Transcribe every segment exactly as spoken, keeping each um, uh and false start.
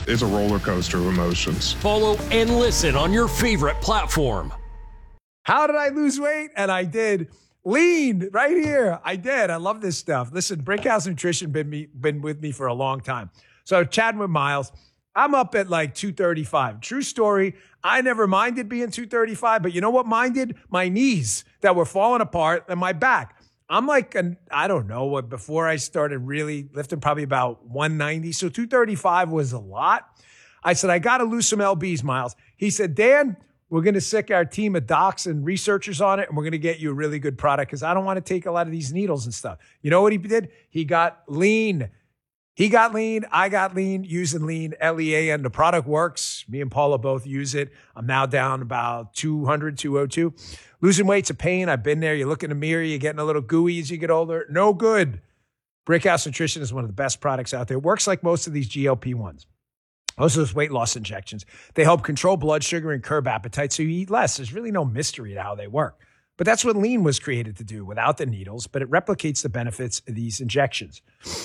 It's a roller coaster of emotions. Follow and listen on your favorite platform. How did I lose weight? And I did. Lean right here. I did. I love this stuff. Listen, Brickhouse Nutrition been me been with me for a long time. So chatting with Miles, I'm up at like two thirty-five. True story. I never minded being two thirty-five, but you know what minded? My knees that were falling apart and my back. I'm like, an, I don't know what, before I started really lifting, probably about one ninety. So two thirty-five was a lot. I said, I got to lose some L Bs, Miles. He said, Dan, we're going to sick our team of docs and researchers on it, and we're going to get you a really good product because I don't want to take a lot of these needles and stuff. You know what he did? He got lean. He got lean. I got lean, using lean, L E A N. The product works. Me and Paula both use it. I'm now down about two hundred, two oh two. Losing weight's a pain. I've been there. You look in the mirror, you're getting a little gooey as you get older. No good. Brickhouse Nutrition is one of the best products out there. It works like most of these G L P ones. Most of those weight loss injections. They help control blood sugar and curb appetite so you eat less. There's really no mystery to how they work. But that's what lean was created to do without the needles, but it replicates the benefits of these injections.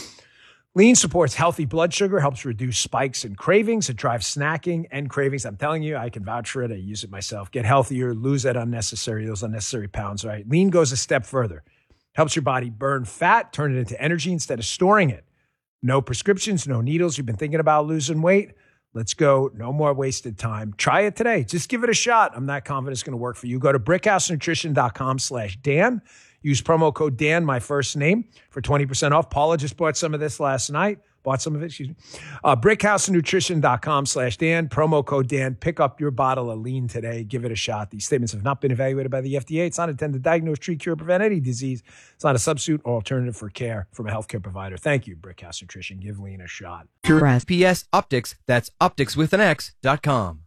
Lean supports healthy blood sugar, helps reduce spikes and cravings. It drives snacking and cravings. I'm telling you, I can vouch for it. I use it myself. Get healthier, lose that unnecessary, those unnecessary pounds, right? Lean goes a step further. Helps your body burn fat, turn it into energy instead of storing it. No prescriptions, no needles. You've been thinking about losing weight? Let's go. No more wasted time. Try it today. Just give it a shot. I'm not confident it's going to work for you. Go to brickhousenutrition.com slash Dan. Use promo code Dan, my first name, for twenty percent off. Paula just bought some of this last night. Bought some of it, excuse me. Uh, brickhousenutrition.com slash Dan. Promo code Dan. Pick up your bottle of lean today. Give it a shot. These statements have not been evaluated by the F D A. It's not intended to diagnose, treat, cure, prevent any disease. It's not a substitute or alternative for care from a healthcare provider. Thank you, Brickhouse Nutrition. Give lean a shot. Pure P S Optics. That's optics with an X dot com.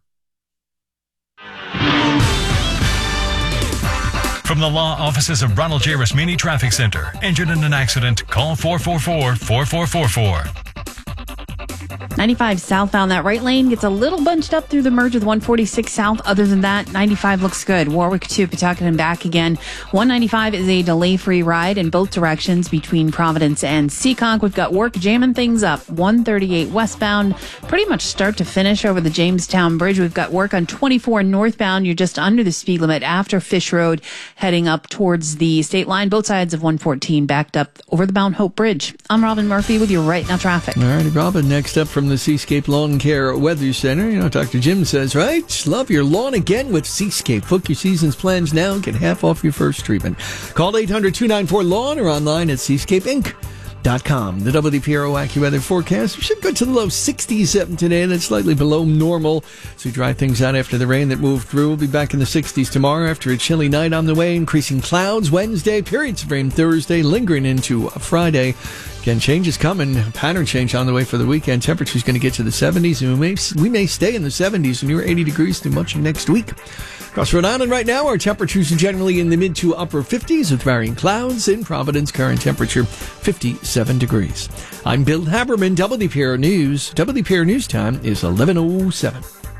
From the law offices of Ronald J. Rasmini Traffic Center. Injured in an accident? Call four four four, four four four four. ninety-five southbound, that right lane gets a little bunched up through the merge with one forty-six south. Other than that, ninety-five looks good. Warwick to Pawtucket and back again. one ninety-five is a delay-free ride in both directions between Providence and Seekonk. We've got work jamming things up. one thirty-eight westbound, pretty much start to finish over the Jamestown Bridge. We've got work on twenty-four northbound. You're just under the speed limit after Fish Road, heading up towards the state line. Both sides of one fourteen backed up over the Mount Hope Bridge. I'm Robin Murphy with your Right Now Traffic. All right, Robin, next up from the Seascape Lawn Care Weather Center. You know, Doctor Jim says, right? Love your lawn again with Seascape. Book your season's plans now and get half off your first treatment. Call eight hundred, two nine four, lawn or online at seascape inc dot com. The W P R O AccuWeather forecast. We should go to the low sixties today. That's slightly below normal. So we dry things out after the rain that moved through. We'll be back in the sixties tomorrow after a chilly night on the way. Increasing clouds Wednesday, periods of rain Thursday, lingering into Friday. Again, change is coming. Pattern change on the way for the weekend. Temperature's going to get to the seventies, and we may, we may stay in the seventies and near eighty degrees through much of next week. Across Rhode Island right now, our temperatures are generally in the mid to upper fifties with varying clouds. In Providence, current temperature fifty-seven degrees. I'm Bill Haberman, W P R News. W P R News time is eleven oh seven.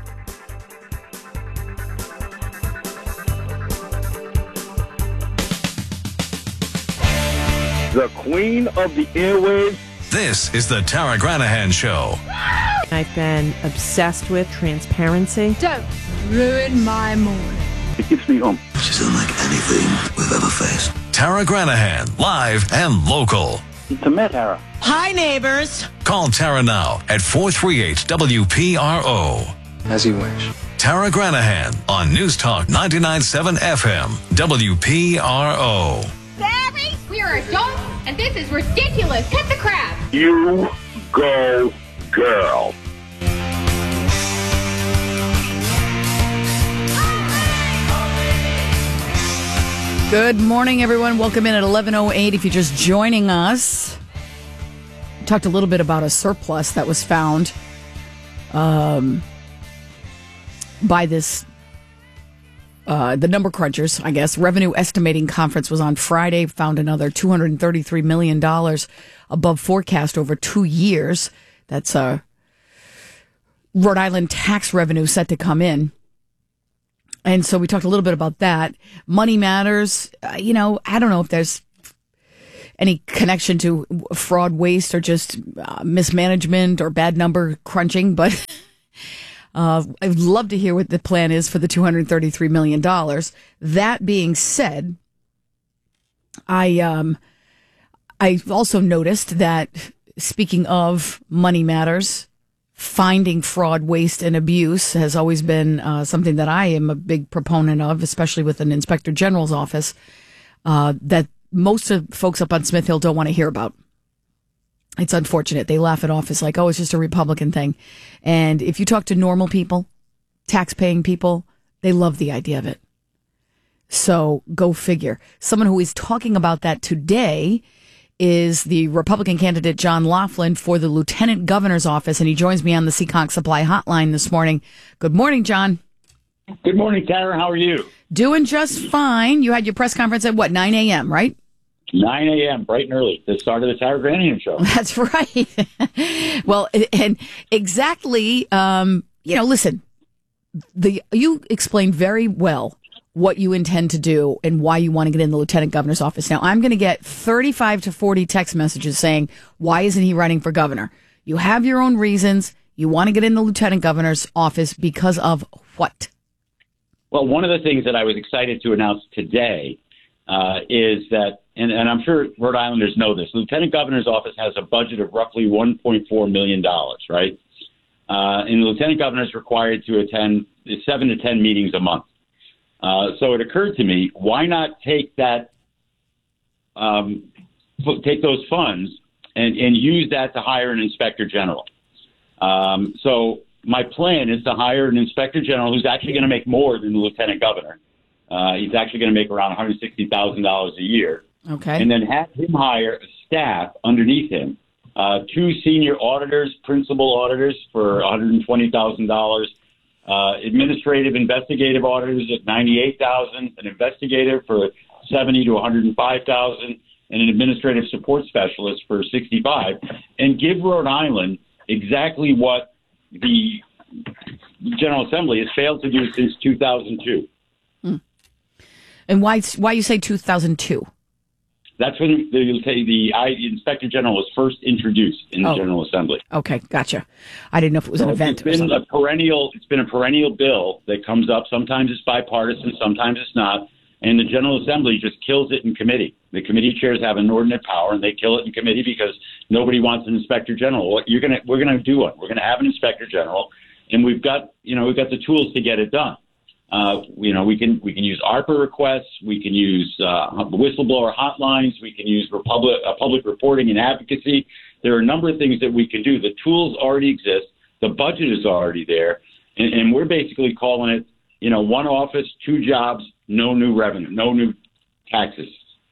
The queen of the airwaves. This is the Tara Granahan Show. I've been obsessed with transparency. Don't ruin my morning. It keeps me home. She's unlike anything we've ever faced. Tara Granahan, live and local. It's a met, Tara. Hi, neighbors. Call Tara now at four three eight W P R O. As you wish. Tara Granahan on News Talk ninety-nine point seven F M, W P R O. Barry, we are adults, and this is ridiculous. Hit the crap. You go, girl. Good morning, everyone. Welcome in at eleven oh eight. If you're just joining us, we talked a little bit about a surplus that was found um, by this, uh, the number crunchers, I guess. Revenue Estimating Conference was on Friday, found another two hundred thirty-three million dollars above forecast over two years. That's uh, Rhode Island tax revenue set to come in. And so we talked a little bit about that. Money matters. Uh, you know, I don't know if there's, any connection to fraud, waste, or just uh, mismanagement or bad number crunching, but uh, I'd love to hear what the plan is for the two hundred thirty-three million dollars. That being said, I um, I also noticed that, speaking of money matters, finding fraud, waste, and abuse has always been uh, something that I am a big proponent of, especially with an inspector general's office, uh, that most of folks up on Smith Hill don't want to hear about. It's unfortunate. They laugh it off as like, oh, it's just a Republican thing. And if you talk to normal people, tax-paying people, they love the idea of it. So go figure. Someone who is talking about that today is the Republican candidate John Laughlin for the Lieutenant Governor's office, and he joins me on the Seekonk Supply Hotline this morning. Good morning, John. Good morning, Tara. How are you? Doing just fine. You had your press conference at what, nine a.m., right? nine a.m., bright and early, the start of the Tara Granian show. That's right. Well, and exactly, um, you know, listen, the you explained very well what you intend to do and why you want to get in the lieutenant governor's office. Now, I'm going to get thirty-five to forty text messages saying, why isn't he running for governor? You have your own reasons. You want to get in the lieutenant governor's office because of what? Well, one of the things that I was excited to announce today uh, is that, and, and I'm sure Rhode Islanders know this, the lieutenant governor's office has a budget of roughly one point four million dollars, right? Uh, and the lieutenant governor is required to attend seven to ten meetings a month. Uh, so it occurred to me, why not take that, um, take those funds and, and use that to hire an inspector general? Um, so my plan is to hire an inspector general who's actually going to make more than the lieutenant governor. Uh, he's actually going to make around one hundred sixty thousand dollars a year. Okay. And then have him hire a staff underneath him, uh, two senior auditors, principal auditors for one hundred twenty thousand dollars. Uh, administrative investigative auditors at ninety-eight thousand dollars, an investigator for seventy to one hundred five thousand dollars, and an administrative support specialist for sixty-five thousand dollars, and give Rhode Island exactly what the General Assembly has failed to do since two thousand two. Hmm. And why why you say two thousand two? That's when the, the, the I, Inspector General was first introduced in the oh. General Assembly. Okay, gotcha. I didn't know if it was so an event. It's been a perennial. It's been a perennial bill that comes up. Sometimes it's bipartisan, sometimes it's not. And the General Assembly just kills it in committee. The committee chairs have inordinate power, and they kill it in committee because nobody wants an Inspector General. Well, you're gonna, we're going to do one. We're going to have an Inspector General, and we've got, you know, we've got the tools to get it done. Uh, you know, we can we can use ARPA requests, we can use uh, whistleblower hotlines, we can use Republic, uh, public reporting and advocacy. There are a number of things that we can do. The tools already exist. The budget is already there, and, and we're basically calling it, you know, one office, two jobs, no new revenue, no new taxes.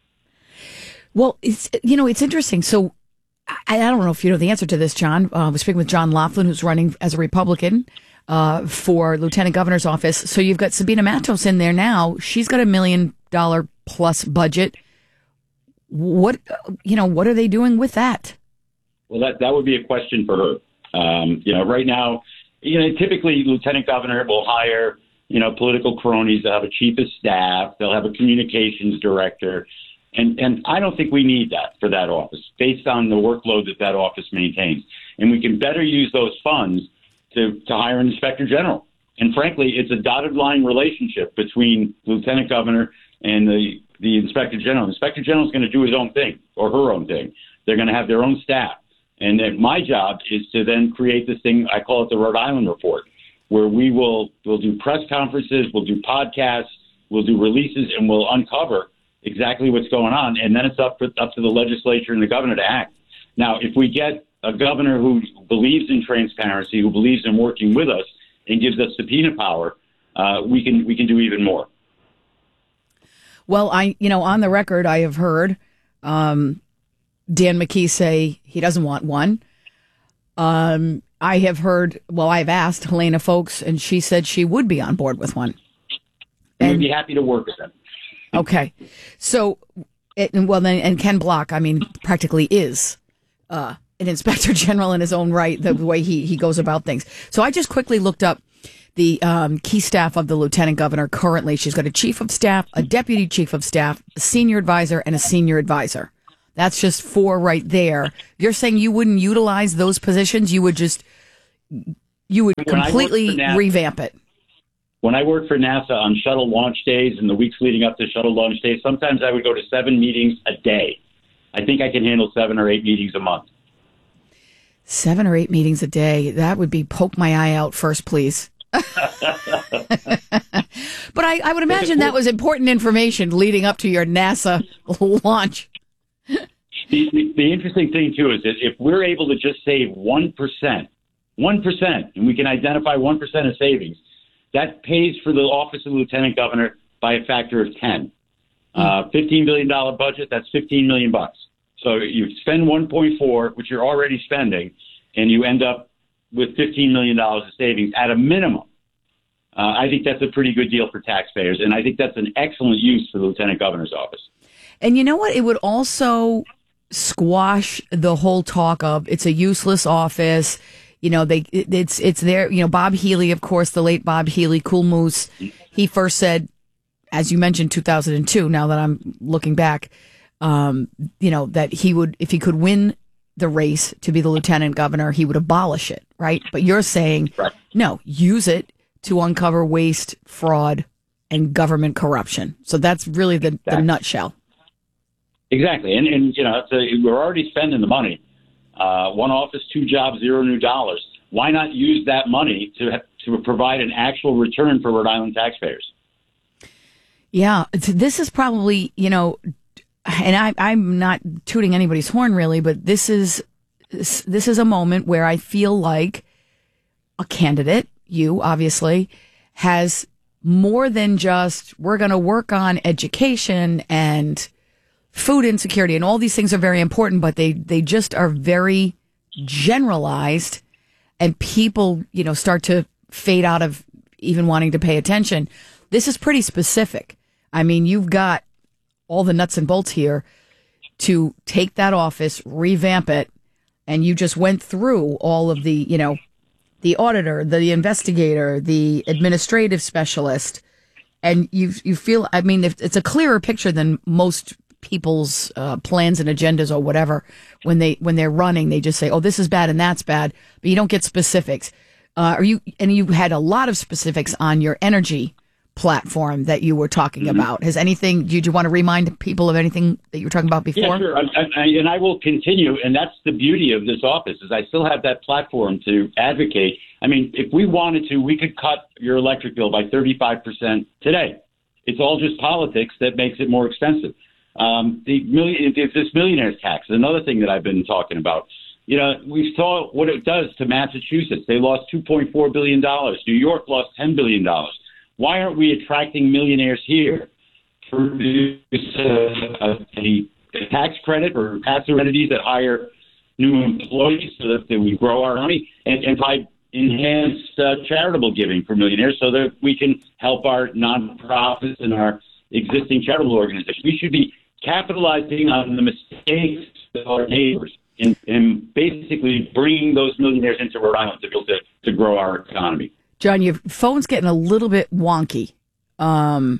Well, it's you know, it's interesting. So I, I don't know if you know the answer to this, John. Uh, we're speaking with John Laughlin, who's running as a Republican uh, for Lieutenant Governor's office. So you've got Sabina Matos in there now. She's got a million dollar plus budget. What, you know, what are they doing with that? Well, that, that would be a question for her. Um, you know, right now, you know, typically Lieutenant Governor will hire, you know, political cronies. They'll have a chief of staff. They'll have a communications director. And, and I don't think we need that for that office based on the workload that that office maintains. And we can better use those funds to, to hire an inspector general. And frankly, it's a dotted line relationship between Lieutenant Governor and the, the inspector general. The inspector general is going to do his own thing or her own thing. They're going to have their own staff. And then my job is to then create this thing, I call it the Rhode Island Report, where we will we'll do press conferences, we'll do podcasts, we'll do releases, and we'll uncover exactly what's going on. And then it's up, for, up to the legislature and the governor to act. Now, if we get a governor who believes in transparency, who believes in working with us and gives us subpoena power, uh, we can we can do even more. Well, I, you know, on the record, I have heard um, Dan McKee say he doesn't want one. Um, I have heard, well, I've asked Helena Folks, and she said she would be on board with one. And we'd be happy to work with them. Okay. So, it, well, then, and Ken Block, I mean, practically is uh, an inspector general in his own right, the way he, he goes about things. So I just quickly looked up the um, key staff of the lieutenant governor currently. She's got a chief of staff, a deputy chief of staff, a senior advisor, and a senior advisor. That's just four right there. You're saying you wouldn't utilize those positions? You would just, you would When I completely worked for NASA revamp it. When I worked for NASA on shuttle launch days and the weeks leading up to shuttle launch days, sometimes I would go to seven meetings a day. I think I can handle seven or eight meetings a month. Seven or eight meetings a day. That would be poke my eye out first, please. But I, I would imagine that was important information leading up to your NASA launch. The, the, the interesting thing, too, is that if we're able to just save one percent, one percent, and we can identify one percent of savings, that pays for the office of lieutenant governor by a factor of ten. Uh, fifteen billion dollars budget, that's fifteen million bucks. So you spend one point four, which you're already spending, and you end up with fifteen million dollars of savings at a minimum. Uh, I think that's a pretty good deal for taxpayers, and I think that's an excellent use for the lieutenant governor's office. And you know what? It would also squash the whole talk of it's a useless office. You know, they it, it's it's there. You know, Bob Healy, of course, the late Bob Healy, Cool Moose. He first said, as you mentioned, two thousand two. Now that I'm looking back, um, you know, that he would, if he could win the race to be the lieutenant governor, he would abolish it, right? But you're saying, right. No, use it to uncover waste, fraud, and government corruption. So that's really the, exactly. the nutshell. Exactly. And, and you know, it's a, we're already spending the money. Uh, one office, two jobs, zero new dollars. Why not use that money to to provide an actual return for Rhode Island taxpayers? Yeah, this is probably, you know, and I, I'm not tooting anybody's horn really, but this is this is a moment where I feel like a candidate, you obviously, has more than just we're going to work on education and food insecurity, and all these things are very important, but they, they just are very generalized, and people, you know, start to fade out of even wanting to pay attention. This is pretty specific. I mean, you've got all the nuts and bolts here to take that office, revamp it, and you just went through all of the, you know, the auditor, the investigator, the administrative specialist, and you you feel, I mean, if it's a clearer picture than most people's uh, plans and agendas or whatever. When they when they're running, they just say, "Oh, this is bad and that's bad," but you don't get specifics. Uh, are you? And you had a lot of specifics on your energy platform that you were talking mm-hmm. about. Has anything? Did you want to remind people of anything that you were talking about before? Yeah, sure. I, I, and I will continue. And that's the beauty of this office is I still have that platform to advocate. I mean, if we wanted to, we could cut your electric bill by thirty-five percent today. It's all just politics that makes it more expensive. Um, the million, this millionaire's tax is another thing that I've been talking about. You know, we saw what it does to Massachusetts. They lost two point four billion dollars. New York lost ten billion dollars. Why aren't we attracting millionaires here for uh, a tax credit or passive entities that hire new employees so that, that we grow our economy and, and by enhanced uh, charitable giving for millionaires so that we can help our nonprofits and our existing charitable organizations. We should be capitalizing on the mistakes of our neighbors and, and basically bringing those millionaires into Rhode Island to be able to, to grow our economy. John, your phone's getting a little bit wonky. Um,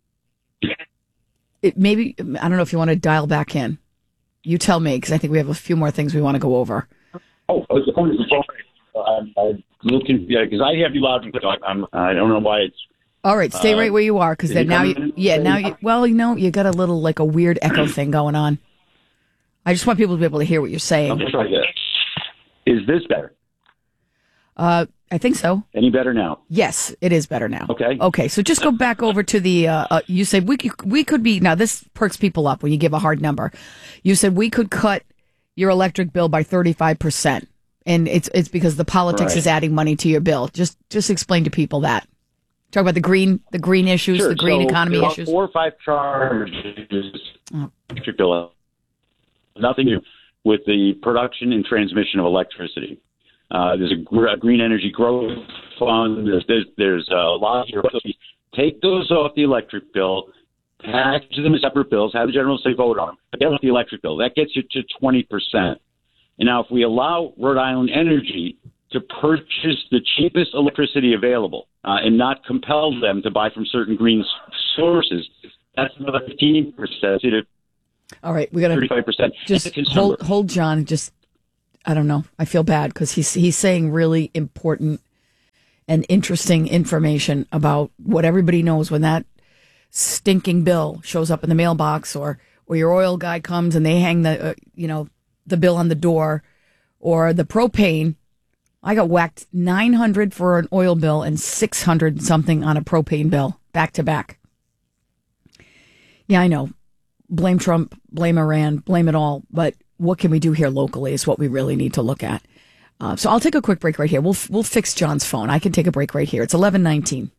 it maybe, I don't know if you want to dial back in. You tell me, because I think we have a few more things we want to go over. Oh, the phone is the phone. I'm, I'm looking, yeah, because I have you loud and clear. I'm, I don't know why it's. All right, stay uh, right where you are, because then now you, in? yeah, now you, well, you know, you got a little, like a weird echo thing going on. I just want people to be able to hear what you're saying. I'll try that. Is this better? Uh, I think so. Any better now? Yes, it is better now. Okay. Okay, so just go back over to the, uh, uh, you said we could, we could be, now this perks people up when you give a hard number. You said we could cut your electric bill by thirty-five percent, and it's it's because the politics right. is adding money to your bill. Just just explain to people that. Talk about the green the green issues, sure. the green so economy issues. Four or five charges, oh. electric bill, nothing new with the production and transmission of electricity. Uh, there's a, gr- a green energy growth fund. There's there's, there's a lot here. Take those off the electric bill, package them as separate bills, have the General Assembly vote on them, but get off the electric bill. That gets you to twenty percent. And now if we allow Rhode Island Energy to purchase the cheapest electricity available uh, and not compel them to buy from certain green sources, that's another fifteen percent. All right, we got to thirty-five percent. Just hold, hold, John. Just, I don't know. I feel bad because he's he's saying really important and interesting information about what everybody knows when that stinking bill shows up in the mailbox, or or your oil guy comes and they hang the uh, you know the bill on the door, or the propane. I got whacked nine hundred for an oil bill and six hundred something on a propane bill back to back. Yeah, I know. Blame Trump, blame Iran, blame it all. But what can we do here locally is what we really need to look at. Uh, so I'll take a quick break right here. We'll we'll fix John's phone. I can take a break right here. It's eleven nineteen.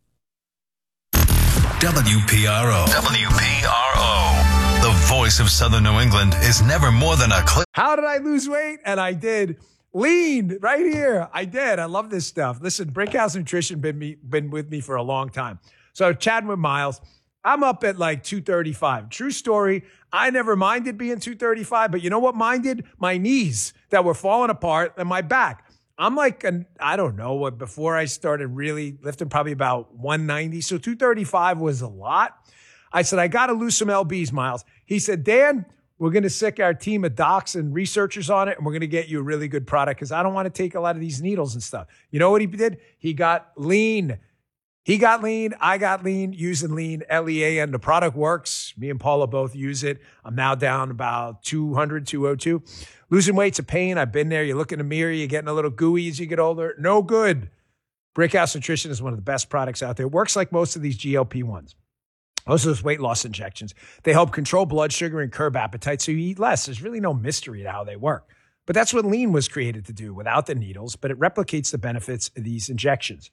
W P R O. W P R O. The voice of Southern New England is never more than a click. How did I lose weight? And I did. Lean right here. I did. I love this stuff. Listen, Brickhouse Nutrition been me been with me for a long time. So chatting with Miles, I'm up at like two thirty-five. True story. I never minded being two thirty-five, but you know what minded? My knees that were falling apart and my back. I'm like, an, I don't know what, before I started really lifting, probably about one ninety. So two thirty-five was a lot. I said, I got to lose some L Bs, Miles. He said, Dan, we're going to sick our team of docs and researchers on it, and we're going to get you a really good product because I don't want to take a lot of these needles and stuff. You know what he did? He got lean. He got lean. I got lean using lean, L E A N. The product works. Me and Paula both use it. I'm now down about two hundred, two oh two. Losing weight's a pain. I've been there. You look in the mirror, you're getting a little gooey as you get older. No good. Brickhouse Nutrition is one of the best products out there. It works like most of these G L P ones. Most of those weight loss injections. They help control blood sugar and curb appetite so you eat less. There's really no mystery to how they work. But that's what lean was created to do without the needles, but it replicates the benefits of these injections.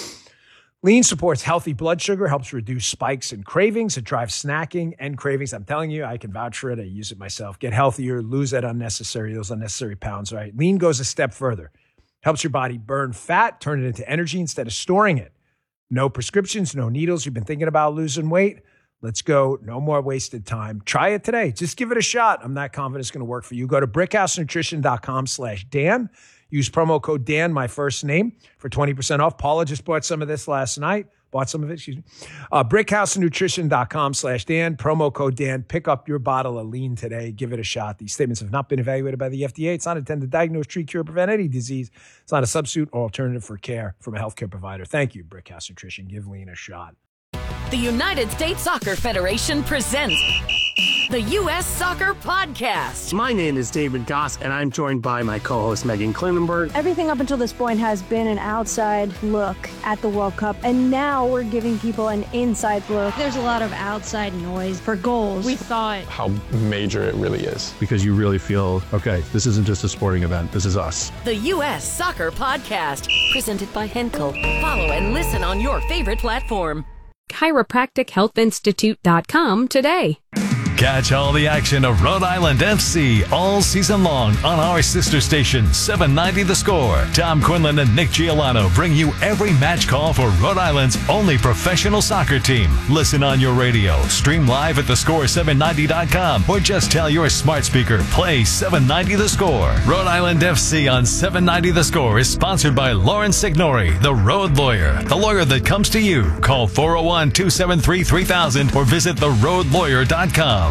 Lean supports healthy blood sugar, helps reduce spikes and cravings. It drives snacking and cravings. I'm telling you, I can vouch for it. I use it myself. Get healthier, lose that unnecessary, those unnecessary pounds, right? Lean goes a step further. Helps your body burn fat, turn it into energy instead of storing it. No prescriptions, no needles. You've been thinking about losing weight? Let's go. No more wasted time. Try it today. Just give it a shot. I'm not confident it's going to work for you. Go to brickhousenutrition.com slash Dan. Use promo code Dan, my first name, for twenty percent off. Paula just bought some of this last night. Bought some of it, excuse me. Uh, brickhousenutrition.com slash Dan. Promo code Dan. Pick up your bottle of lean today. Give it a shot. These statements have not been evaluated by the F D A. It's not intended to diagnose, treat, cure, prevent any disease. It's not a substitute or alternative for care from a healthcare provider. Thank you, Brickhouse Nutrition. Give lean a shot. The United States Soccer Federation presents the U S Soccer Podcast. My name is David Goss, and I'm joined by my co-host Megan Klinenberg. Everything up until this point has been an outside look at the World Cup, and now we're giving people an inside look. There's a lot of outside noise for goals. We thought how major it really is, because you really feel, okay, this isn't just a sporting event, this is us. The U S Soccer Podcast, presented by Henkel. Follow and listen on your favorite platform. chiropractic health institute dot com today. Catch all the action of Rhode Island F C all season long on our sister station, seven ninety The Score. Tom Quinlan and Nick Giolano bring you every match call for Rhode Island's only professional soccer team. Listen on your radio, stream live at the score seven ninety dot com, or just tell your smart speaker, play seven ninety The Score. Rhode Island F C on seven ninety The Score is sponsored by Lawrence Signori, the Road Lawyer, the lawyer that comes to you. Call four oh one, two seven three, three thousand or visit the road lawyer dot com.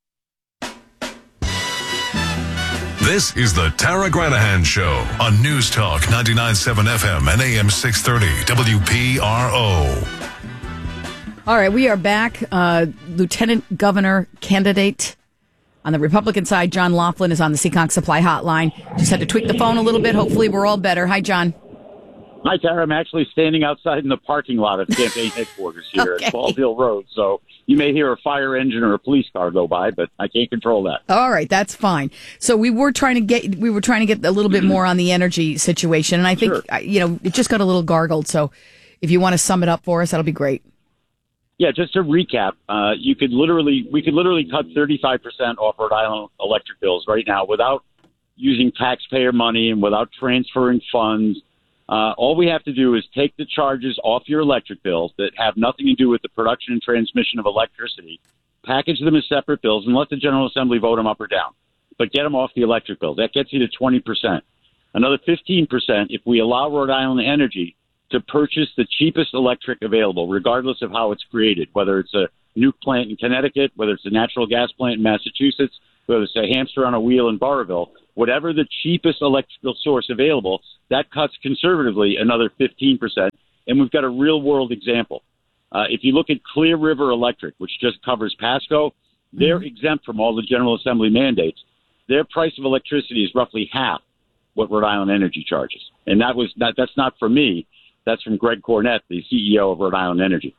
This is the Tara Granahan Show on News Talk ninety-nine point seven F M and A M six thirty W P R O. All right, we are back. Uh, Lieutenant Governor candidate on the Republican side, John Laughlin, is on the Seekonk Supply Hotline. Just had to tweak the phone a little bit. Hopefully we're all better. Hi, John. Hi, Tara. I'm actually standing outside in the parking lot of campaign headquarters here Okay. at Falls Hill Road. So you may hear a fire engine or a police car go by, but I can't control that. All right, that's fine. So we were trying to get we were trying to get a little bit more on the energy situation, and I think Sure. uh, you know it just got a little gargled. So if you want to sum it up for us, that'll be great. Yeah, just to recap, uh, you could literally we could literally cut thirty-five percent off Rhode Island electric bills right now without using taxpayer money and without transferring funds. Uh, all we have to do is take the charges off your electric bills that have nothing to do with the production and transmission of electricity, package them as separate bills, and let the General Assembly vote them up or down. But get them off the electric bill. That gets you to twenty percent. Another fifteen percent if we allow Rhode Island Energy to purchase the cheapest electric available, regardless of how it's created, whether it's a nuke plant in Connecticut, whether it's a natural gas plant in Massachusetts, whether it's a hamster on a wheel in Burrillville, whatever the cheapest electrical source available, that cuts conservatively another fifteen percent. And we've got a real-world example. Uh, if you look at Clear River Electric, which just covers Pasco, they're mm-hmm. exempt from all the General Assembly mandates. Their price of electricity is roughly half what Rhode Island Energy charges. And that was not, that's not from me. That's from Greg Cornett, the C E O of Rhode Island Energy.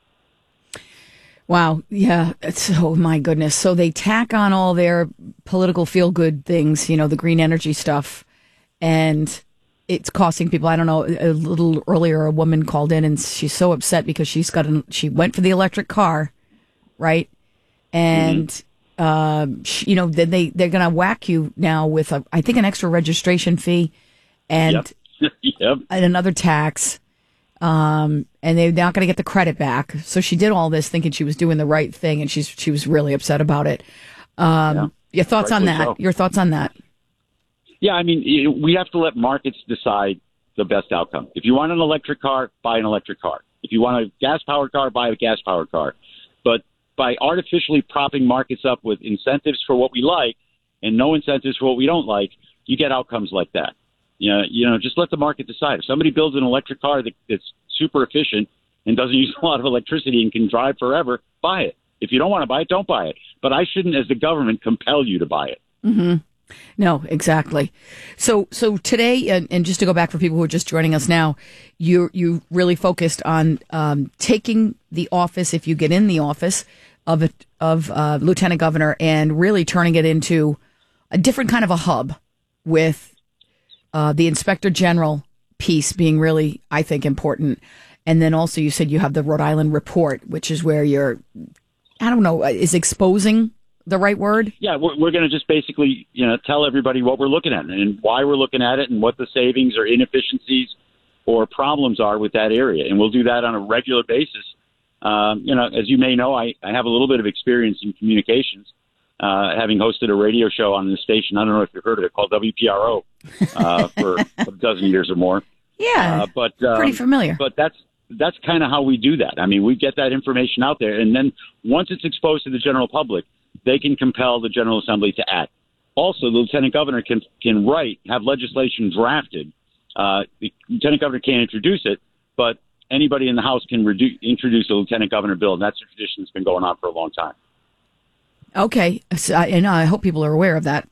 Wow. Yeah. It's, oh, my goodness. So they tack on all their political feel-good things, you know, the green energy stuff, and it's costing people. I don't know. A little earlier, a woman called in, and she's so upset because she's got an, she went for the electric car, right? And, mm-hmm. uh, she, you know, then they, they're going to whack you now with, a, I think, an extra registration fee and, yep. yep. and another tax. Um, and they're not going to get the credit back. So she did all this thinking she was doing the right thing, and she's she was really upset about it. Um, yeah. Your thoughts Rightfully on that? So. Your thoughts on that? Yeah, I mean, we have to let markets decide the best outcome. If you want an electric car, buy an electric car. If you want a gas-powered car, buy a gas-powered car. But by artificially propping markets up with incentives for what we like and no incentives for what we don't like, you get outcomes like that. You know, you know, just let the market decide. If somebody builds an electric car that, that's super efficient and doesn't use a lot of electricity and can drive forever, buy it. If you don't want to buy it, don't buy it. But I shouldn't, as the government, compel you to buy it. Mm-hmm. No, exactly. So, so today, and, and just to go back for people who are just joining us now, you you really focused on um, taking the office, if you get in the office of a, of uh, Lieutenant Governor, and really turning it into a different kind of a hub with. Uh, the Inspector General piece being really, I think, important. And then also you said you have the Rhode Island Report, which is where you're, I don't know, is exposing the right word? Yeah, we're, we're going to just basically, you know, tell everybody what we're looking at and why we're looking at it and what the savings or inefficiencies or problems are with that area. And we'll do that on a regular basis. Um, you know, as you may know, I, I have a little bit of experience in communications. Uh, having hosted a radio show on the station, I don't know if you've heard of it, called W P R O uh, for a dozen years or more. Yeah, uh, but um, pretty familiar. But that's that's kind of how we do that. I mean, we get that information out there, and then once it's exposed to the general public, they can compel the General Assembly to act. Also, the Lieutenant Governor can can write, have legislation drafted. Uh, the Lieutenant Governor can't introduce it, but anybody in the House can redu- introduce a Lieutenant Governor bill, and that's a tradition that's been going on for a long time. Okay, so, and I hope people are aware of that.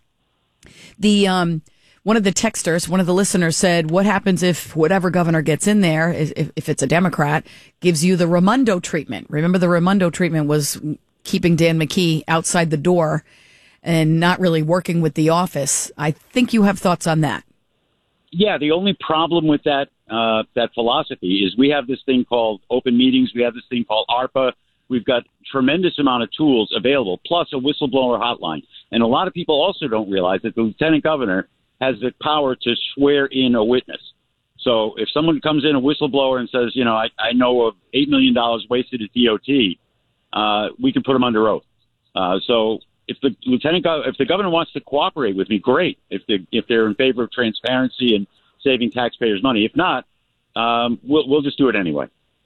The um, one of the texters, one of the listeners said, "What happens if whatever governor gets in there, if, if it's a Democrat, gives you the Raimondo treatment?" Remember, the Raimondo treatment was keeping Dan McKee outside the door and not really working with the office. I think you have thoughts on that. Yeah, the only problem with that uh, that philosophy is we have this thing called open meetings. We have this thing called ARPA. We've got tremendous amount of tools available, plus a whistleblower hotline. And a lot of people also don't realize that the Lieutenant Governor has the power to swear in a witness. So if someone comes in, a whistleblower, and says, you know, I, I know of eight million dollars wasted at D O T, uh, we can put them under oath. Uh, so if the Lieutenant Gov- if the governor wants to cooperate with me, great. If they if they're in favor of transparency and saving taxpayers money, if not, um, we'll we'll just do it anyway.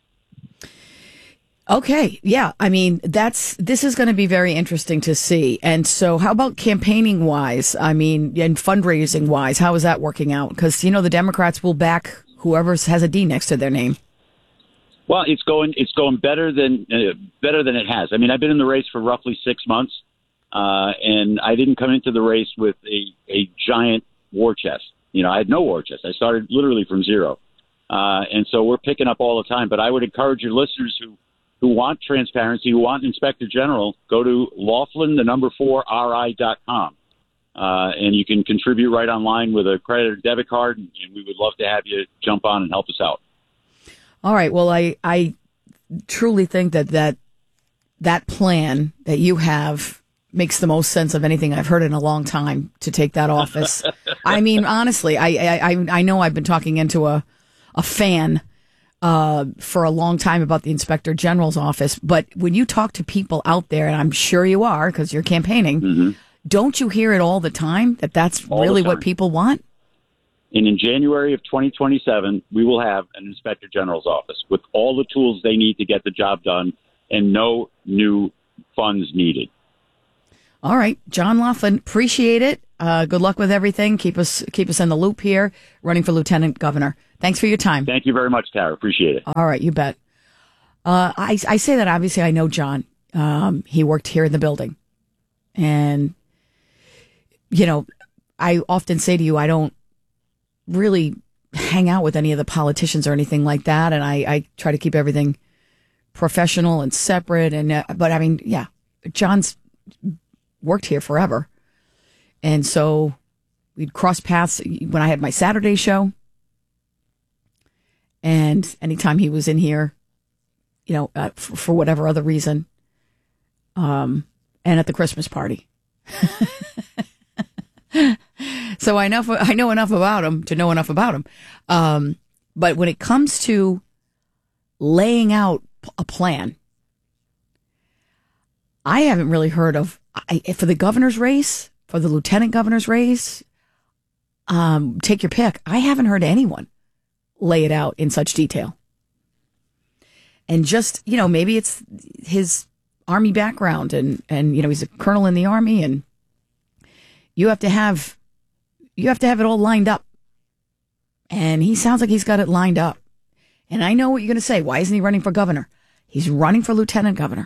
Okay. Yeah. I mean, that's, this is going to be very interesting to see. And so how about campaigning wise? I mean, and fundraising wise, how is that working out? Because, you know, the Democrats will back whoever has a D next to their name. Well, it's going, it's going better than, uh, better than it has. I mean, I've been in the race for roughly six months, uh, and I didn't come into the race with a, a giant war chest. You know, I had no war chest. I started literally from zero. Uh, and so we're picking up all the time, but I would encourage your listeners who, who want transparency, who want Inspector General, go to Laughlin, the number four, R I dot com. Uh, and you can contribute right online with a credit or debit card, and we would love to have you jump on and help us out. All right. Well, I, I truly think that, that that plan that you have makes the most sense of anything I've heard in a long time to take that office. I mean, honestly, I, I, I know I've been talking into a, a fan Uh, for a long time about the Inspector General's office. But when you talk to people out there, and I'm sure you are because you're campaigning, mm-hmm. don't you hear it all the time that that's all really what people want? And in January of twenty twenty-seven, we will have an Inspector General's office with all the tools they need to get the job done and no new funds needed. All right, John Laughlin, appreciate it. Uh, good luck with everything. Keep us keep us in the loop here. Running for lieutenant governor. Thanks for your time. Thank you very much, Tara. Appreciate it. All right, you bet. Uh, I I say that obviously I know John. Um, he worked here in the building, and you know, I often say to you, I don't really hang out with any of the politicians or anything like that, and I I try to keep everything professional and separate. And uh, but I mean, yeah, John's worked here forever. And so we'd cross paths when I had my Saturday show. And anytime he was in here, you know, uh, for, for whatever other reason. Um, and at the Christmas party. So I know, I know enough about him to know enough about him. Um, but when it comes to laying out a plan, I haven't really heard of, I, for the governor's race, for the lieutenant governor's race, um, take your pick. I haven't heard anyone lay it out in such detail. And just, you know, maybe it's his Army background and, and, you know, he's a colonel in the Army, and you have to have, you have to have it all lined up. And he sounds like he's got it lined up. And I know what you're going to say. Why isn't he running for governor? He's running for lieutenant governor.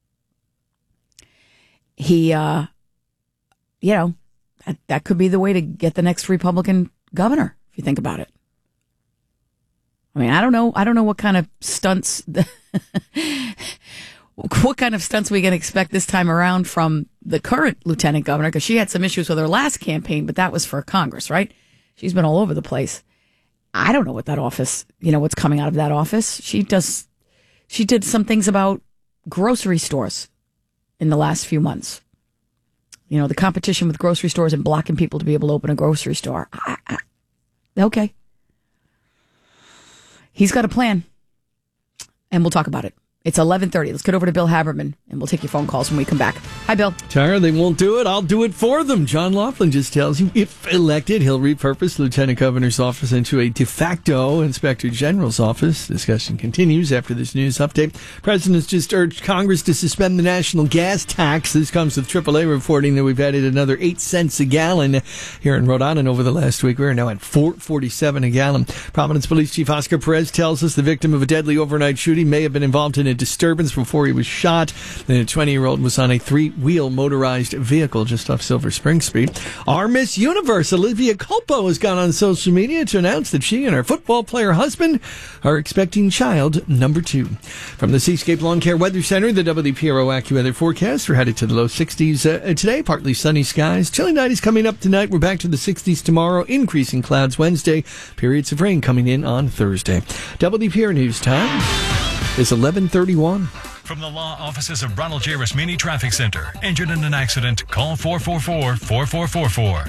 He, uh, you know, that, that could be the way to get the next Republican governor, if you think about it. I mean, I don't know. I don't know what kind of stunts, the what kind of stunts we can expect this time around from the current lieutenant governor, because she had some issues with her last campaign, but that was for Congress, right? She's been all over the place. I don't know what that office, you know, what's coming out of that office. She does, she did some things about grocery stores in the last few months. You know, the competition with grocery stores and blocking people to be able to open a grocery store. I, I, okay. He's got a plan, and we'll talk about it. It's eleven thirty. Let's get over to Bill Haberman, and we'll take your phone calls when we come back. Hi, Bill. Tara, they won't do it. I'll do it for them. John Laughlin just tells you, if elected, he'll repurpose Lieutenant Governor's office into a de facto Inspector General's office. Discussion continues after this news update. President's just urged Congress to suspend the national gas tax. This comes with triple A reporting that we've added another eight cents a gallon here in Rhode Island over the last week. We're now at four forty-seven a gallon. Providence Police Chief Oscar Perez tells us the victim of a deadly overnight shooting may have been involved in a disturbance before he was shot. The twenty-year-old was on a three-wheel motorized vehicle just off Silver Spring Street. Our Miss Universe, Olivia Culpo, has gone on social media to announce that she and her football player husband are expecting child number two. From the Seascape Lawn Care Weather Center, the W P R O AccuWeather forecast. We're headed to the low sixties uh, today. Partly sunny skies. Chilly night is coming up tonight. We're back to the sixties tomorrow. Increasing clouds Wednesday. Periods of rain coming in on Thursday. W P R News time is eleven thirty-one. From the law offices of Ronald J. Rasmini Traffic Center. Injured in an accident? Call four four four, four four four four.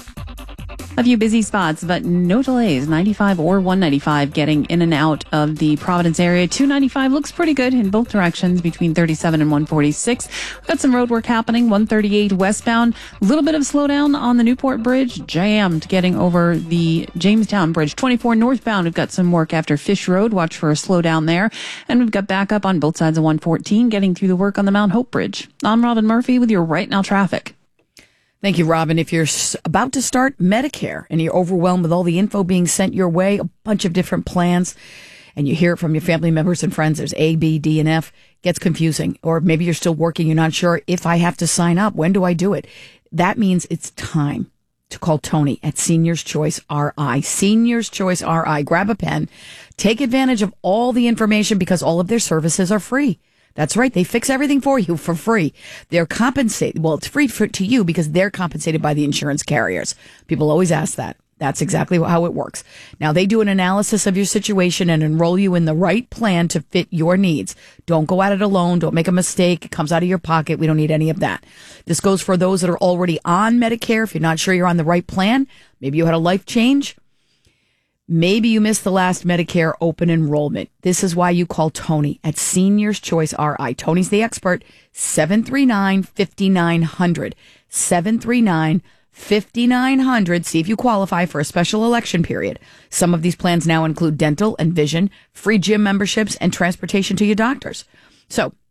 A few busy spots, but no delays. ninety-five or one ninety-five getting in and out of the Providence area. two ninety-five looks pretty good in both directions between thirty-seven and one forty-six. We've got some road work happening. one thirty-eight westbound. A little bit of slowdown on the Newport Bridge. Jammed getting over the Jamestown Bridge. twenty-four northbound. We've got some work after Fish Road. Watch for a slowdown there. And we've got backup on both sides of one fourteen getting through the work on the Mount Hope Bridge. I'm Robin Murphy with your Right Now traffic. Thank you, Robin. If you're about to start Medicare and you're overwhelmed with all the info being sent your way, a bunch of different plans, and you hear it from your family members and friends, there's A, B, D, and F, gets confusing. Or maybe you're still working, you're not sure if I have to sign up. When do I do it? That means it's time to call Tony at Seniors Choice R I. Seniors Choice R I. Grab a pen. Take advantage of all the information because all of their services are free. That's right. They fix everything for you for free. They're compensated. Well, it's free for, to you because they're compensated by the insurance carriers. People always ask that. That's exactly how it works. Now, they do an analysis of your situation and enroll you in the right plan to fit your needs. Don't go at it alone. Don't make a mistake. It comes out of your pocket. We don't need any of that. This goes for those that are already on Medicare. If you're not sure you're on the right plan, maybe you had a life change. Maybe you missed the last Medicare open enrollment. This is why you call Tony at Seniors Choice R I. Tony's the expert. seven three nine, five nine zero zero. seven three nine, five nine zero zero. See if you qualify for a special election period. Some of these plans now include dental and vision, free gym memberships, and transportation to your doctors. So,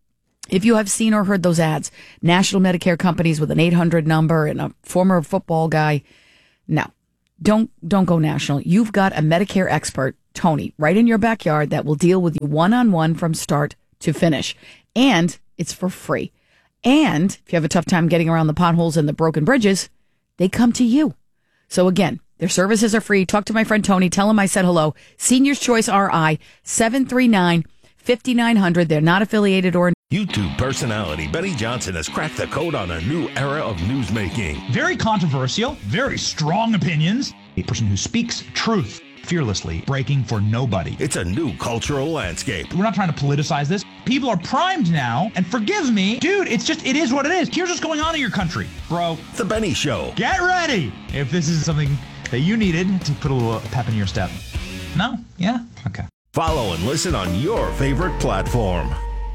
If you have seen or heard those ads, national Medicare companies with an eight hundred number and a former football guy, no, don't don't go national. You've got a Medicare expert, Tony, right in your backyard that will deal with you one-on-one from start to finish. And it's for free. And if you have a tough time getting around the potholes and the broken bridges, they come to you. So again, their services are free. Talk to my friend Tony. Tell him I said hello. Seniors Choice R I, seven three nine, five nine zero zero. They're not affiliated or... YouTube personality Benny Johnson has cracked the code on a new era of newsmaking. Very controversial, very strong opinions. A person who speaks truth fearlessly, breaking for nobody. It's a new cultural landscape. We're not trying to politicize this. People are primed now, and forgive me, dude, it's just, it is what it is. Here's what's going on in your country, bro. The Benny Show. Get ready if this is something that you needed to put a little pep in your step. No? Yeah? Okay. Follow and listen on your favorite platform.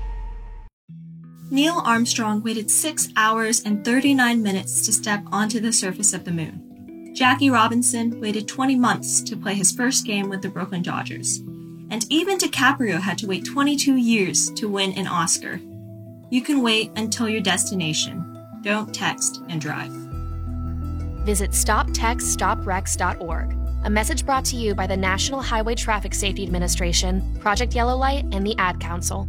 Neil Armstrong waited six hours and thirty-nine minutes to step onto the surface of the moon. Jackie Robinson waited twenty months to play his first game with the Brooklyn Dodgers. And even DiCaprio had to wait twenty-two years to win an Oscar. You can wait until your destination. Don't text and drive. Visit stop text stop wrecks dot org. A message brought to you by the National Highway Traffic Safety Administration, Project Yellow Light, and the Ad Council.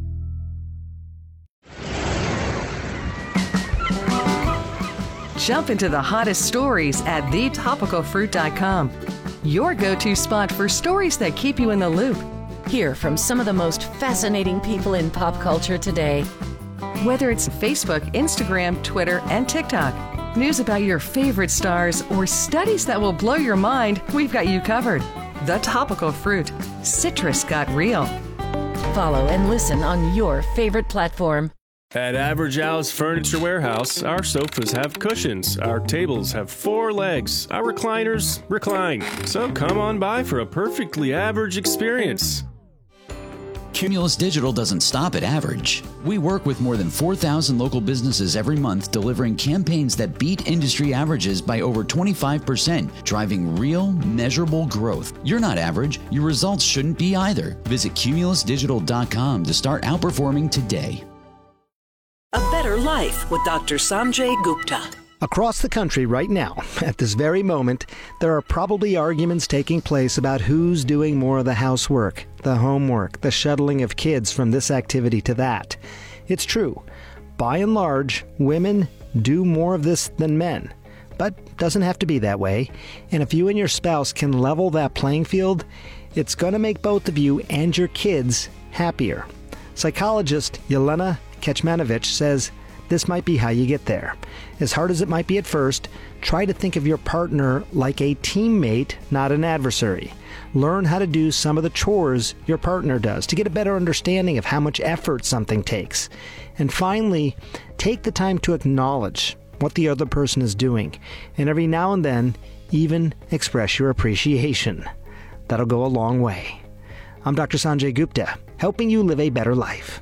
Jump into the hottest stories at the topical fruit dot com. Your go-to spot for stories that keep you in the loop. Hear from some of the most fascinating people in pop culture today. Whether it's Facebook, Instagram, Twitter, and TikTok, news about your favorite stars, or studies that will blow your mind, we've got you covered. The Topical Fruit. Citrus got real. Follow and listen on your favorite platform. At Average Al's Furniture Warehouse, our sofas have cushions, our tables have four legs, our recliners recline. So come on by for a perfectly average experience. Cumulus Digital doesn't stop at average. We work with more than four thousand local businesses every month, delivering campaigns that beat industry averages by over twenty-five percent, driving real, measurable growth. You're not average. Your results shouldn't be either. Visit cumulus digital dot com to start outperforming today. A better life with Doctor Sanjay Gupta. Across the country right now, at this very moment, there are probably arguments taking place about who's doing more of the housework, the homework, the shuttling of kids from this activity to that. It's true. By and large, women do more of this than men. But doesn't have to be that way. And if you and your spouse can level that playing field, it's going to make both of you and your kids happier. Psychologist Yelena Kecmanovic says this might be how you get there. As hard as it might be at first, try to think of your partner like a teammate, not an adversary. Learn how to do some of the chores your partner does to get a better understanding of how much effort something takes. And finally, take the time to acknowledge what the other person is doing, and every now and then, even express your appreciation. That'll go a long way. I'm Doctor Sanjay Gupta, helping you live a better life.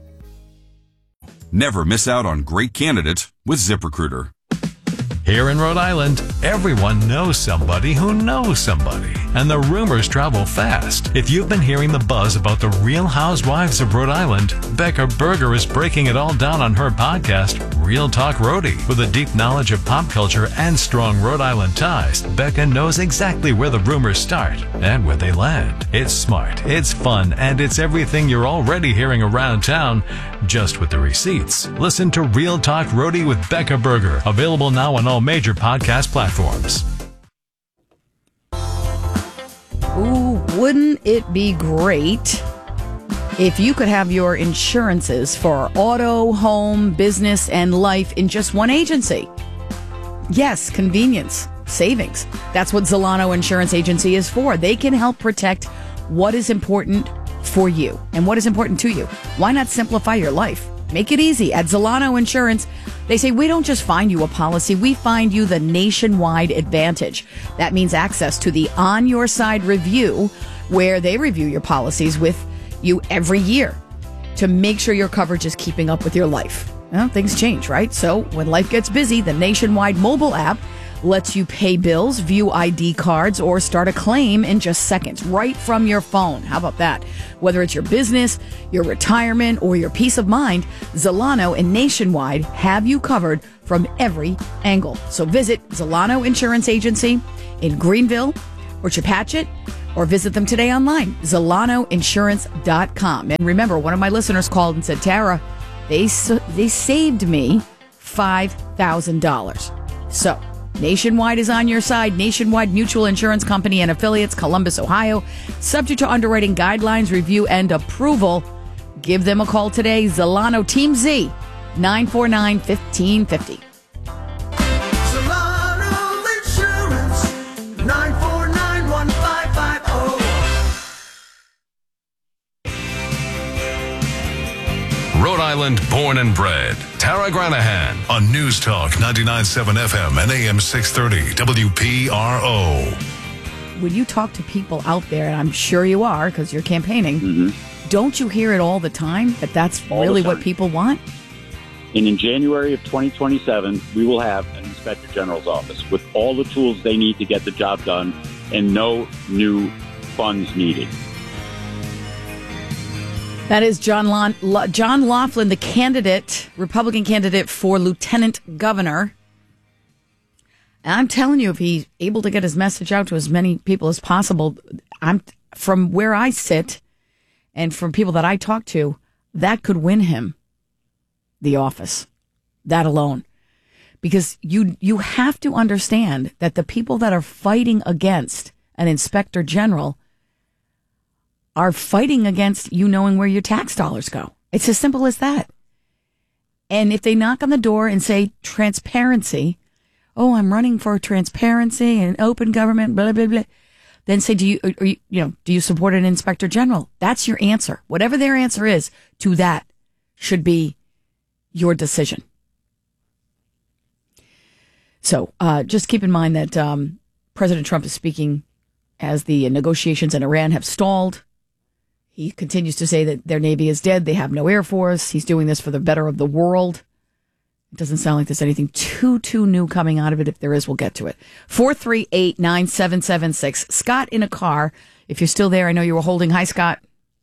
Never miss out on great candidates with ZipRecruiter. Here in Rhode Island, everyone knows somebody who knows somebody, and the rumors travel fast. If you've been hearing the buzz about the Real Housewives of Rhode Island, Becca Berger is breaking it all down on her podcast, Real Talk Rhody. With a deep knowledge of pop culture and strong Rhode Island ties, Becca knows exactly where the rumors start and where they land. It's smart, it's fun, and it's everything you're already hearing around town, just with the receipts. Listen to Real Talk Rhody with Becca Berger, available now on all major podcast platforms. Ooh, wouldn't it be great if you could have your insurances for auto, home, business, and life in just one agency? Yes, convenience, savings. That's what Zolano Insurance Agency is for. They can help protect what is important for you and what is important to you. Why not simplify your life? Make it easy. At Zolano Insurance, they say we don't just find you a policy, we find you the nationwide advantage. That means access to the On Your Side review, where they review your policies with you every year to make sure your coverage is keeping up with your life. Well, things change, right? So when life gets busy, the nationwide mobile app lets you pay bills, view I D cards, or start a claim in just seconds, right from your phone. How about that? Whether it's your business, your retirement, or your peace of mind, Zolano and Nationwide have you covered from every angle. So visit Zolano Insurance Agency in Greenville or Chepachet, or visit them today online, Zolano Insurance dot com. And remember, one of my listeners called and said, Tara, they, they saved me five thousand dollars. So, Nationwide is on your side. Nationwide Mutual Insurance Company and affiliates, Columbus, Ohio. Subject to underwriting guidelines, review, and approval. Give them a call today. Zolano Team Z, nine four nine, one five five zero. Zolano Insurance, nine four nine, one five five zero. Rhode Island born and bred. Tara Granahan on News Talk ninety-nine point seven F M and A M six thirty W P R O. When you talk to people out there, and I'm sure you are because you're campaigning, mm-hmm. don't you hear it all the time that that's all really what people want? And in January of twenty twenty-seven, we will have an Inspector General's office with all the tools they need to get the job done and no new funds needed. That is John Lon- Lo- John Laughlin, the candidate, Republican candidate for lieutenant governor. And I'm telling you, if he's able to get his message out to as many people as possible, I'm from where I sit and from people that I talk to, that could win him the office. That alone. Because you you have to understand that the people that are fighting against an inspector general are fighting against you knowing where your tax dollars go. It's as simple as that. And if they knock on the door and say transparency, oh, I'm running for transparency and open government, blah, blah, blah, then say, do you, or, you, you know, do you support an inspector general? That's your answer. Whatever their answer is to that should be your decision. So uh, just keep in mind that um, President Trump is speaking as the negotiations in Iran have stalled. He continues to say that their Navy is dead. They have no Air Force. He's doing this for the better of the world. It doesn't sound like there's anything too, too new coming out of it. If there is, we'll get to it. four three eight, nine seven seven six. Scott in a car. If you're still there, I know you were holding. Hi, Scott.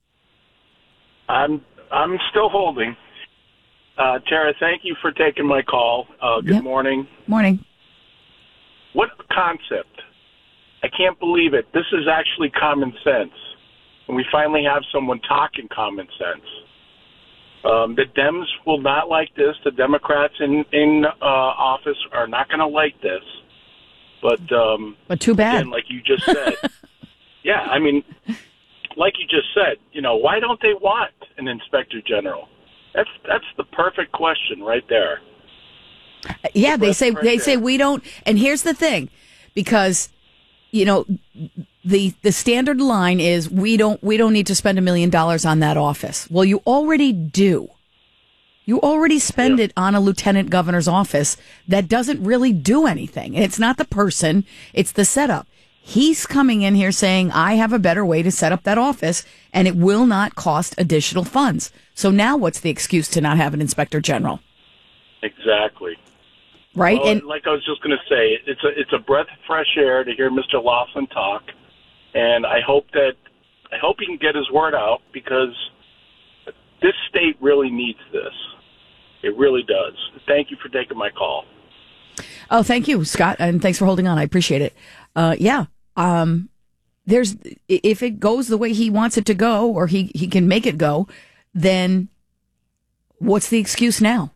I'm I'm still holding. Uh, Tara, thank you for taking my call. Uh, good yep. morning. Morning. What concept? I can't believe it. This is actually common sense. And we finally have someone talking common sense. Um, the Dems will not like this. The Democrats in, in uh, office are not going to like this. But um, but too bad. Again, like you just said. yeah, I mean, like you just said, you know, why don't they want an inspector general? That's that's the perfect question right there. Yeah, they say they say we don't. And here's the thing, because you know the the standard line is we don't we don't need to spend a million dollars on that office. Well, you already do. You already spend yeah. it on a lieutenant governor's office that doesn't really do anything. And it's not the person, it's the setup. He's coming in here saying, I have a better way to set up that office, and it will not cost additional funds. So now what's the excuse to not have an inspector general? Exactly. Right? Well, and like I was just going to say, it's a, it's a breath of fresh air to hear Mister Laughlin talk. And I hope that, I hope he can get his word out, because this state really needs this. It really does. Thank you for taking my call. Oh, thank you, Scott, and thanks for holding on. I appreciate it. Uh, yeah, um, there's if it goes the way he wants it to go, or he, he can make it go, then what's the excuse now?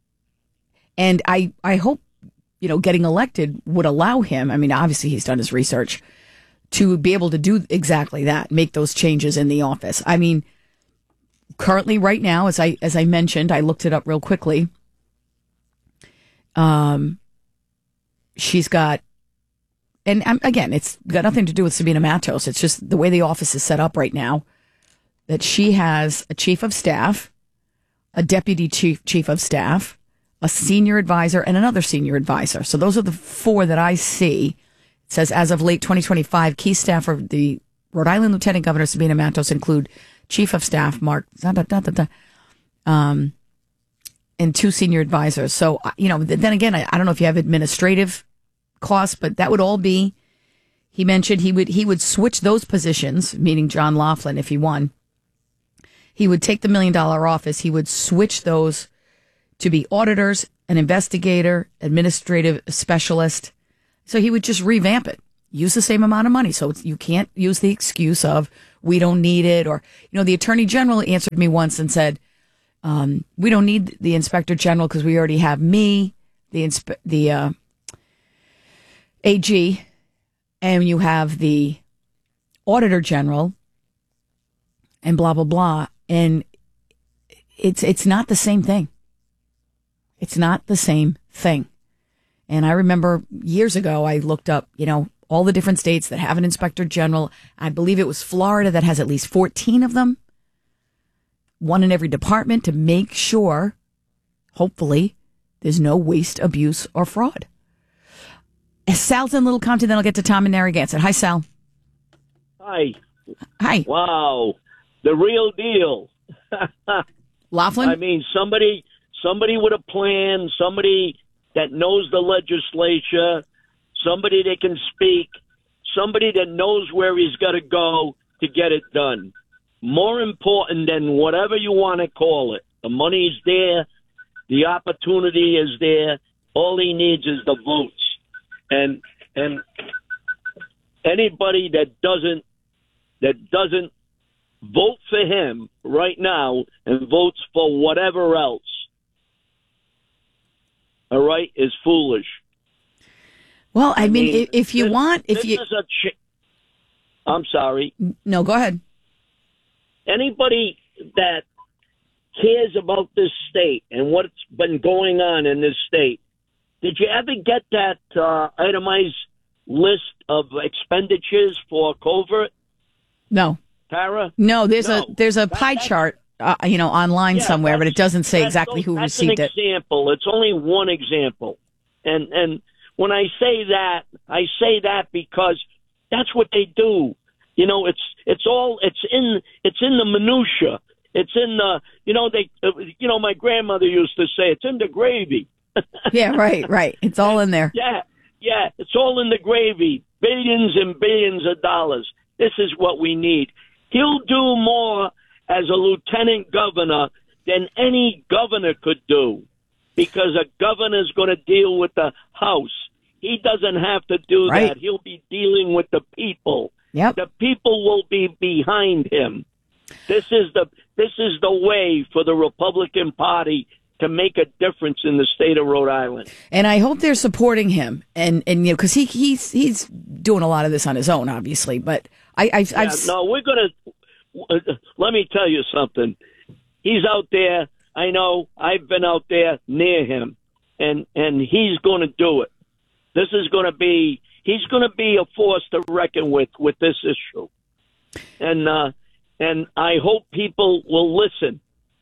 And I, I hope, you know, getting elected would allow him, I mean, obviously he's done his research, to be able to do exactly that, make those changes in the office. I mean, currently, right now, as I as I mentioned, I looked it up real quickly. Um, she's got, and um, again, it's got nothing to do with Sabina Matos. It's just the way the office is set up right now. That she has a chief of staff, a deputy chief chief of staff, a senior advisor, and another senior advisor. So those are the four that I see. It says as of late twenty twenty-five, key staff of the Rhode Island Lieutenant Governor Sabina Matos include Chief of Staff Mark, da, da, da, da, um, and two senior advisors. So, you know, then again, I, I don't know if you have administrative costs, but that would all be, he mentioned he would he would switch those positions, meaning John Laughlin, if he won. He would take the million dollar office, he would switch those to be auditors, an investigator, administrative specialist. So he would just revamp it, use the same amount of money. So it's, you can't use the excuse of we don't need it. Or, you know, the attorney general answered me once and said, um, we don't need the inspector general because we already have me, the inspe- the uh, A G, and you have the auditor general and blah, blah, blah. And it's it's not the same thing. It's not the same thing. And I remember years ago, I looked up, you know, all the different states that have an inspector general. I believe it was Florida that has at least fourteen of them. One in every department to make sure, hopefully, there's no waste, abuse, or fraud. Sal's in Little Compton, then I'll get to Tom and Narragansett. Hi, Sal. Hi. Hi. Wow. The real deal. Laughlin? I mean, somebody somebody with a plan, somebody that knows the legislature, somebody that can speak, somebody that knows where he's got to go to get it done. More important than whatever you want to call it. The money's there. The opportunity is there. All he needs is the votes. And and anybody that doesn't that doesn't vote for him right now and votes for whatever else, all right, is foolish. Well, I, I mean, mean, if you this, want, if this you, is a ch- I'm sorry. No, go ahead. Anybody that cares about this state and what's been going on in this state, did you ever get that uh, itemized list of expenditures for covert? No. Tara? No, there's no. a there's a pie that, chart, uh, you know, online yeah, somewhere, but it doesn't say exactly who that's received an it. Example. It's only one example, and and when I say that, I say that because that's what they do. You know, it's it's all it's in it's in the minutia. It's in the you know they uh, you know my grandmother used to say it's in the gravy. Yeah, right, right. It's all in there. Yeah, yeah. It's all in the gravy. Billions and billions of dollars. This is what we need. He'll do more as a lieutenant governor than any governor could do, because a governor's going to deal with the House. He doesn't have to do right. that. He'll be dealing with the people. Yep. The people will be behind him. This is the this is the way for the Republican Party to make a difference in the state of Rhode Island. And I hope they're supporting him, and and you know, because he he's he's doing a lot of this on his own, obviously. But I I've, yeah, I've no, we're gonna. Let me tell you something. He's out there. I know. I've been out there near him, and and he's going to do it. This is going to be. He's going to be a force to reckon with with this issue, and uh, and I hope people will listen.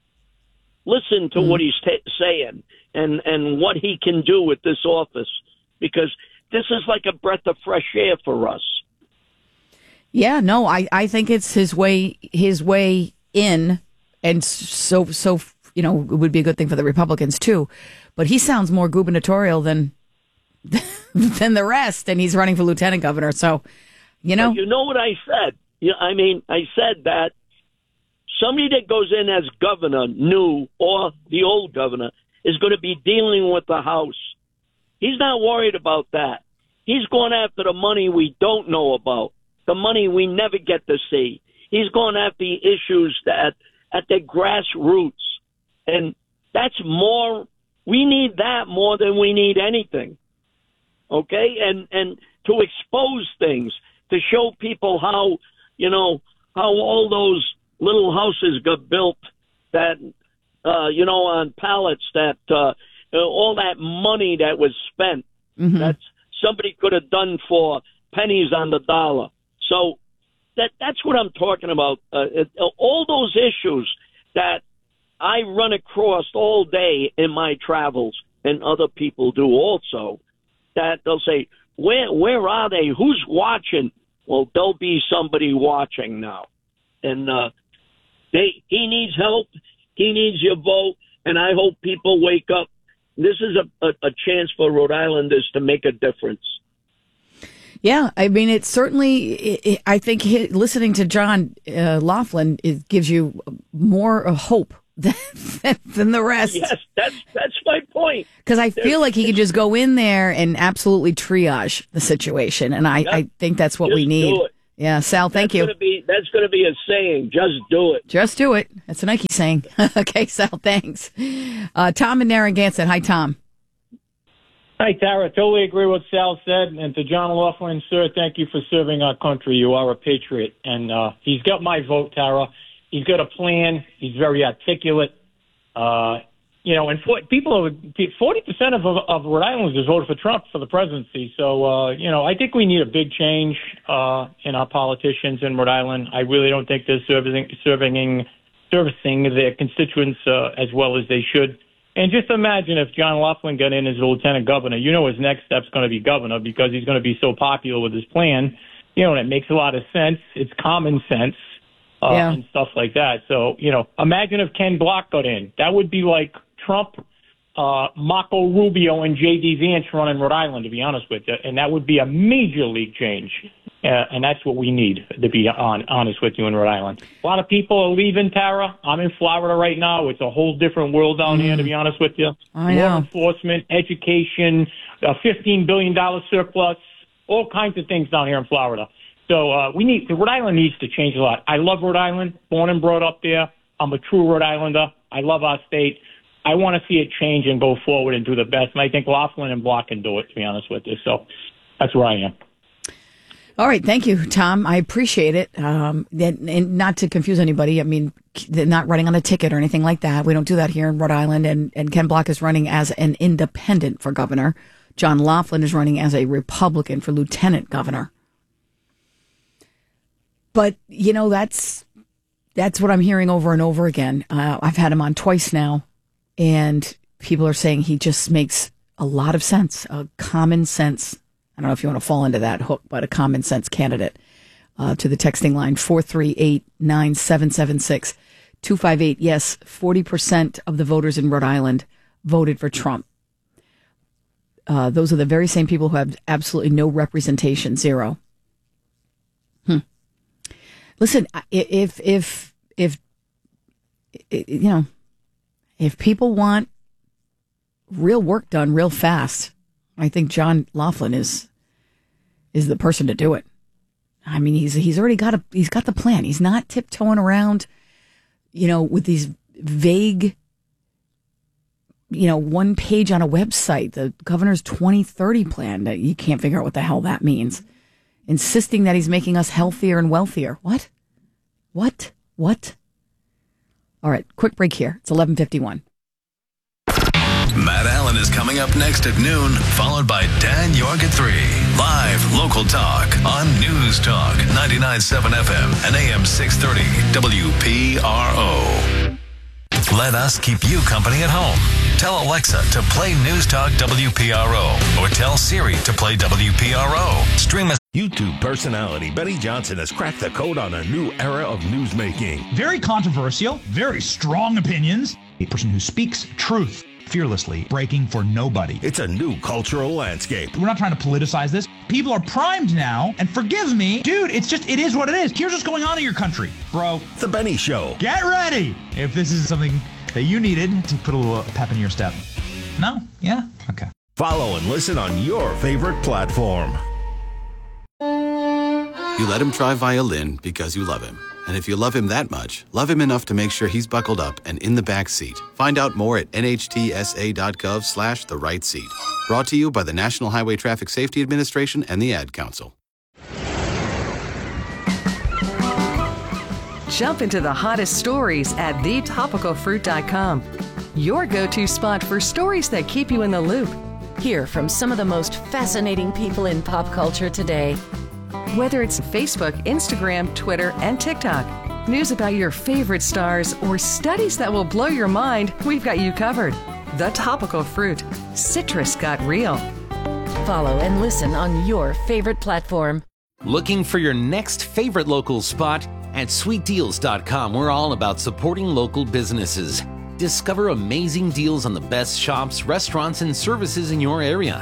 Listen to mm. what he's t- saying and, and what he can do with this office, because this is like a breath of fresh air for us. Yeah, no, I, I think it's his way his way in, and so so you know it would be a good thing for the Republicans too. But he sounds more gubernatorial than than the rest, and he's running for lieutenant governor. So, you know, but you know what I said. Yeah, I mean, I said that. Somebody that goes in as governor, new or the old governor, is going to be dealing with the House. He's not worried about that. He's going after the money we don't know about, the money we never get to see. He's going after the issues that at the grassroots. And that's more, we need that more than we need anything. Okay? And, and to expose things, to show people how, you know, how all those little houses got built that, uh, you know, on pallets, that uh, all that money that was spent, mm-hmm. that somebody could have done for pennies on the dollar. So that that's what I'm talking about. Uh, it, all those issues that I run across all day in my travels, and other people do also, that they'll say, where where are they? Who's watching? Well, there'll be somebody watching now. And uh, they he needs help. He needs your vote. And I hope people wake up. This is a, a, a chance for Rhode Islanders to make a difference. Yeah, I mean, it certainly, it, it, I think he, listening to John uh, Laughlin, it gives you more of hope than, than the rest. Yes, that's that's my point. Because I feel like he could just go in there and absolutely triage the situation, and I, I think that's what Just we need. do it. Yeah, Sal, thank That's you. Gonna be, that's going to be a saying. Just do it. Just do it. That's a Nike saying. Okay, Sal, thanks. Uh, Tom in Narragansett. Hi, Tom. Hi, Tara. Totally agree with what Sal said. And to John Laughlin, sir, thank you for serving our country. You are a patriot. And uh, he's got my vote, Tara. He's got a plan. He's very articulate. Uh, you know, and for, people, forty percent of, of Rhode Islanders voted for Trump for the presidency. So, uh, you know, I think we need a big change uh, in our politicians in Rhode Island. I really don't think they're servicing, serving, servicing their constituents uh, as well as they should. And just imagine if John Laughlin got in as a lieutenant governor. You know his next step's going to be governor because he's going to be so popular with his plan. You know, and it makes a lot of sense. It's common sense uh, Yeah. and stuff like that. So, you know, imagine if Ken Block got in. That would be like Trump, uh, Marco Rubio, and J D Vance running Rhode Island, to be honest with you. And that would be a major league change. Uh, and that's what we need, to be on, honest with you, in Rhode Island. A lot of people are leaving, Tara. I'm in Florida right now. It's a whole different world down mm. here, to be honest with you. I know. Law enforcement, education, a fifteen billion dollars surplus, all kinds of things down here in Florida. So uh, we need Rhode Island needs to change a lot. I love Rhode Island, born and brought up there. I'm a true Rhode Islander. I love our state. I want to see it change and go forward and do the best. And I think Laughlin and Block can do it, to be honest with you. So that's where I am. All right, thank you, Tom. I appreciate it. Um, and, and not to confuse anybody, I mean, they're not running on a ticket or anything like that. We don't do that here in Rhode Island. And, and Ken Block is running as an independent for governor. John Laughlin is running as a Republican for lieutenant governor. But, you know, that's that's what I'm hearing over and over again. Uh, I've had him on twice now, and people are saying he just makes a lot of sense, a common sense. I don't know if you want to fall into that hook, but a common sense candidate. Uh, to the texting line, four three eight, nine seven seven six, two five eight. Yes, forty percent of the voters in Rhode Island voted for Trump. Uh, those are the very same people who have absolutely no representation, zero. Hmm. Listen, if, if, if, you know, if people want real work done real fast, I think John Laughlin is, is the person to do it. I mean, he's, he's already got a, he's got the plan. He's not tiptoeing around, you know, with these vague, you know, one page on a website, the governor's twenty thirty plan that you can't figure out what the hell that means. Insisting that he's making us healthier and wealthier. What? What? What? All right, quick break here. It's eleven fifty-one. Matt Allen is coming up next at noon, followed by Dan York at three. Live local talk on News Talk ninety-nine point seven F M and A M six thirty W P R O. Let us keep you company at home. Tell Alexa to play News Talk W P R O or tell Siri to play W P R O. Stream us. YouTube personality Benny Johnson has cracked the code on a new era of newsmaking. Very controversial, very strong opinions. A person who speaks truth fearlessly, breaking for nobody. It's a new cultural landscape. We're not trying to politicize this. People are primed now, and forgive me, dude, it's just, it is what it is. Here's what's going on in your country, bro. The Benny Show. Get ready if this is something that you needed to put a little pep in your step. No? Yeah? Okay. Follow and listen on your favorite platform. You let him try violin because you love him. And if you love him that much, love him enough to make sure he's buckled up and in the back seat. Find out more at nhtsa.gov slash the right seat. Brought to you by the National Highway Traffic Safety Administration and the Ad Council. Jump into the hottest stories at the topical fruit dot com. Your go-to spot for stories that keep you in the loop. Hear from some of the most fascinating people in pop culture today. Whether it's Facebook, Instagram, Twitter, and TikTok, news about your favorite stars, or studies that will blow your mind, we've got you covered. The Topical Fruit. Citrus got real. Follow and listen on your favorite platform. Looking for your next favorite local spot? At sweet deals dot com, we're all about supporting local businesses. Discover amazing deals on the best shops, restaurants, and services in your area.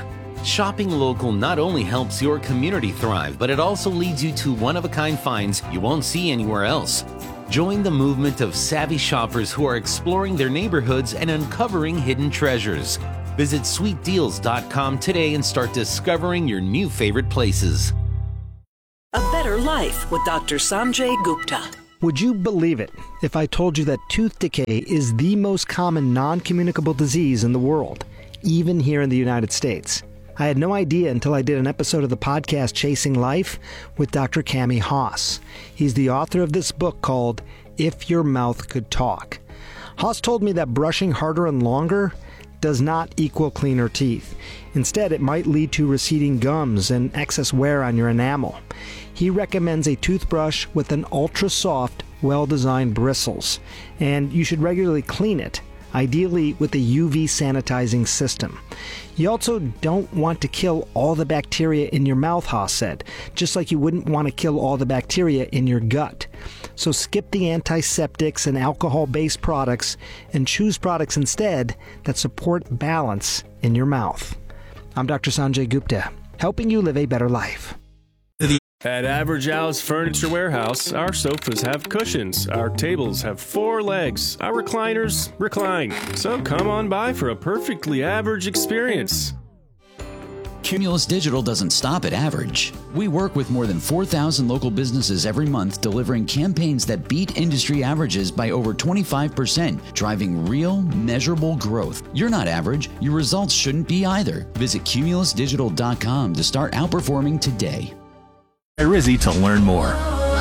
Shopping local not only helps your community thrive, but it also leads you to one-of-a-kind finds you won't see anywhere else. Join the movement of savvy shoppers who are exploring their neighborhoods and uncovering hidden treasures. Visit sweet deals dot com today and start discovering your new favorite places. A better life with Doctor Sanjay Gupta. Would you believe it if I told you that tooth decay is the most common non-communicable disease in the world, even here in the United States? I had no idea until I did an episode of the podcast Chasing Life with Doctor Cami Haas. He's the author of this book called If Your Mouth Could Talk. Haas told me that brushing harder and longer does not equal cleaner teeth. Instead, it might lead to receding gums and excess wear on your enamel. He recommends a toothbrush with an ultra-soft, well-designed bristles, and you should regularly clean it, ideally with a U V sanitizing system. You also don't want to kill all the bacteria in your mouth, Haas said, just like you wouldn't want to kill all the bacteria in your gut. So skip the antiseptics and alcohol-based products and choose products instead that support balance in your mouth. I'm Doctor Sanjay Gupta, helping you live a better life. At Average Al's Furniture Warehouse, our sofas have cushions, our tables have four legs, our recliners recline. So come on by for a perfectly average experience. Cumulus Digital doesn't stop at average. We work with more than four thousand local businesses every month, delivering campaigns that beat industry averages by over twenty-five percent, driving real, measurable growth. You're not average. Your results shouldn't be either. Visit cumulus digital dot com to start outperforming today. Rizzy to learn more.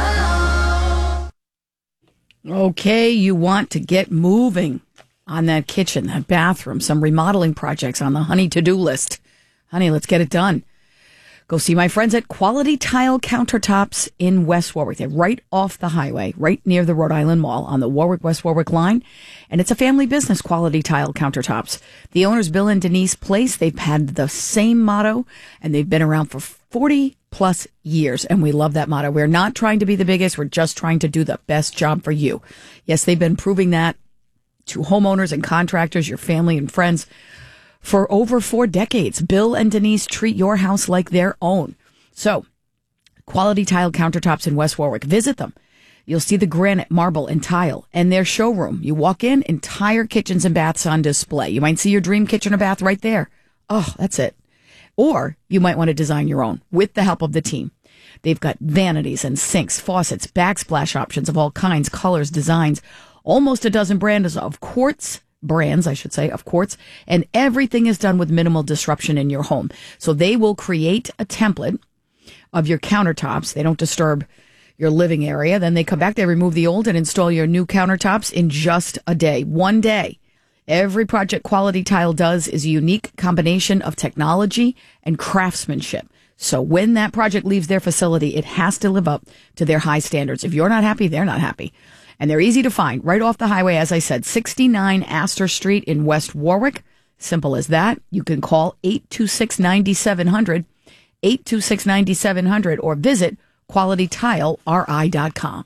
Okay, you want to get moving on that kitchen, that bathroom, some remodeling projects on the honey to-do list. Honey, let's get it done. Go see my friends at Quality Tile Countertops in West Warwick. They're right off the highway, right near the Rhode Island Mall on the Warwick-West Warwick line. And it's a family business, Quality Tile Countertops. The owners, Bill and Denise Place, they've had the same motto, and they've been around for forty plus years. And we love that motto. We're not trying to be the biggest. We're just trying to do the best job for you. Yes, they've been proving that to homeowners and contractors, your family and friends, for over four decades. Bill and Denise treat your house like their own. So, Quality Tile Countertops in West Warwick. Visit them. You'll see the granite, marble, and tile and their showroom. You walk in, entire kitchens and baths on display. You might see your dream kitchen or bath right there. Oh, that's it. Or you might want to design your own with the help of the team. They've got vanities and sinks, faucets, backsplash options of all kinds, colors, designs, almost a dozen brands of quartz brands, I should say, of quartz, and everything is done with minimal disruption in your home. So they will create a template of your countertops. They don't disturb your living area. Then they come back, they remove the old and install your new countertops in just a day. One day. Every project Quality Tile does is a unique combination of technology and craftsmanship. So when that project leaves their facility, it has to live up to their high standards. If you're not happy, they're not happy. And they're easy to find right off the highway, as I said, sixty-nine Astor Street in West Warwick. Simple as that. You can call eight two six, nine seven zero zero, eight two six, nine seven zero zero, or visit quality tile r i dot com.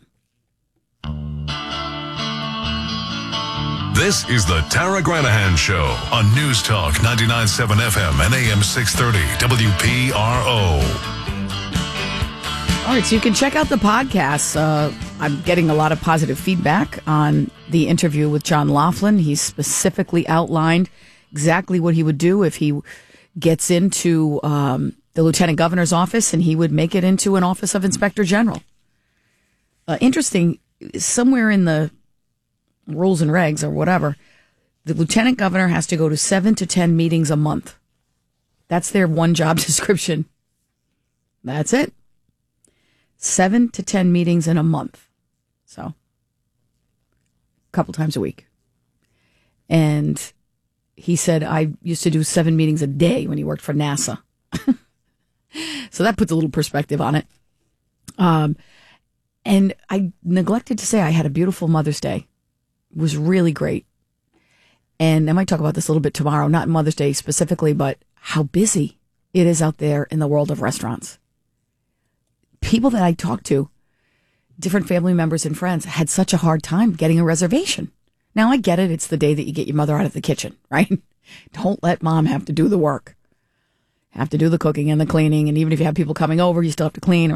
This is the Tara Granahan Show on News Talk ninety-nine point seven F M and A M six thirty W P R O. All right, so you can check out the podcast. Uh, I'm getting a lot of positive feedback on the interview with John Laughlin. He specifically outlined exactly what he would do if he gets into um, the lieutenant governor's office, and he would make it into an office of inspector general. Uh, interesting, somewhere in the rules and regs or whatever, the lieutenant governor has to go to seven to ten meetings a month. That's their one job description. That's it. Seven to ten meetings in a month. So, a couple times a week. And he said, I used to do seven meetings a day when he worked for NASA. So that puts a little perspective on it. Um, and I neglected to say I had a beautiful Mother's Day. It was really great. And I might talk about this a little bit tomorrow, not Mother's Day specifically, but how busy it is out there in the world of restaurants. People that I talked to, different family members and friends, had such a hard time getting a reservation. Now, I get it. It's the day that you get your mother out of the kitchen, right? Don't let mom have to do the work. have to do the cooking and the cleaning, and even if you have people coming over, you still have to clean.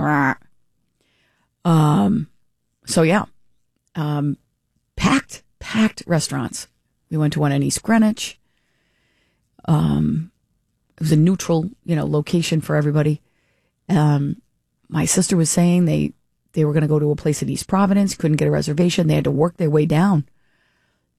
Um, so yeah, um, packed, packed restaurants. We went to one in East Greenwich. Um, it was a neutral, you know, location for everybody. Um, my sister was saying they, they were going to go to a place in East Providence, couldn't get a reservation. They had to work their way down